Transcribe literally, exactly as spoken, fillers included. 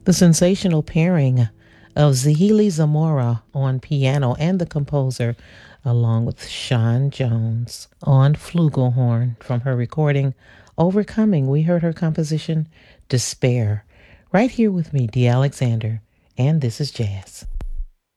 The sensational pairing of Zahili Zamora on piano and the composer, along with Sean Jones on flugelhorn from her recording Overcoming. We heard her composition Despair. Right here with me, Dee Alexander, and this is Jazz.